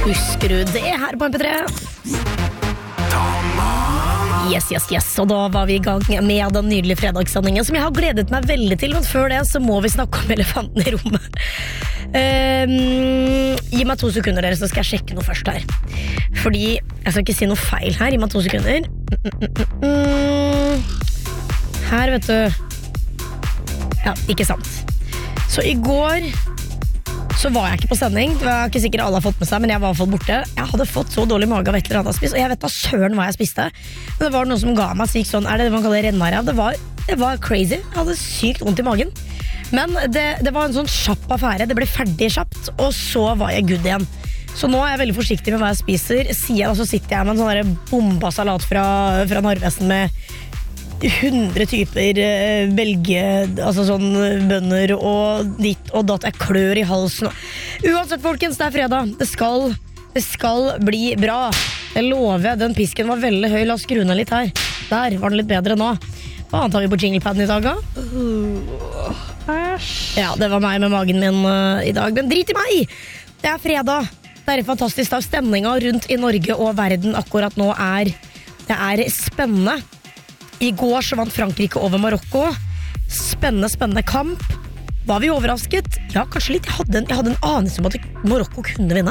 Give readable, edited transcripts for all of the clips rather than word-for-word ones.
Buskerud. Det her på MP3. Yes. Og da var vi I gang med den nydelige fredagssendingen som jeg har gledet meg veldig til, men før det så må vi snakke om elefanten I rommet. Gi meg 2 sekunder dere, så skal jeg sjekke noe først her. Fordi, jeg skal ikke si noe feil her, gi meg 2 sekunder. Her vet du. Ja, ikke sant. Så I går så var jeg ikke på sending. Det var ikke sikkert alle har fått med seg, men jeg var I hvert fall borte. Jeg hadde fått så dårlig mage av et eller annet spist, og jeg vet da søren hva jeg spiste. Men det var noe som ga meg sykt sånn, det man kaller rennare. Det var crazy. Jeg hadde sykt vondt I magen. Men det var en sånn kjapp affære. Det ble ferdig kjapt, og så var jeg good igjen. Så nå jeg veldig forsiktig med hva jeg spiser. Siden så sitter jeg med en sånn der bomba salat fra Narvesen med 100 typer altså sånn bønner og ditt og datt, jeg klør I halsen. Uansett folkens, det fredag. Det skal bli bra. Jeg lover, den pisken var veldig høy. La oss skru ned litt her. Der var den litt bedre nå. Hva annet har vi på jinglepadden I dag da? Ja, det var meg med magen min I dag. Men drit I meg! Det fredag. Det en fantastisk dag. Stemningen rundt I Norge og verden akkurat nå det spennende. I går så vant Frankrike over Marokko. Spennende kamp. Var vi overrasket? Ja, kanskje litt. Jeg hadde en anelse om at Marokko kunne vinne.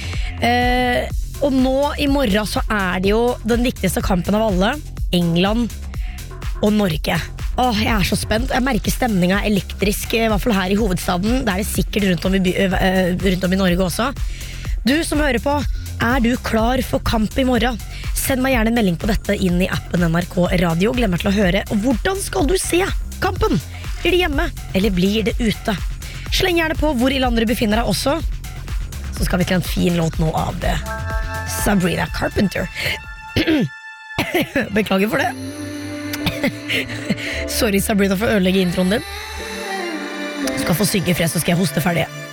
Og nå I morgen så det jo den viktigste kampen av alle. England og Norge. Jeg så spent. Jeg merker stemningen elektrisk, I hvert fall her I hovedstaden. Det det sikkert rundt om I Norge også. Du som hører på, du klar for kamp I morgen? Send meg gjerne en melding på dette inn I appen NRK Radio. Glem meg til å høre. Og hvordan skal du se kampen? Blir det hjemme, eller blir det ute? Sleng gjerne på hvor I landet du befinner deg også. Så skal vi til en fin låt nå av Sabrina Carpenter. Beklager for det. Sorry Sabrina for å ødelegge introen din. Du skal få synge fred, så skal jeg hoste ferdig.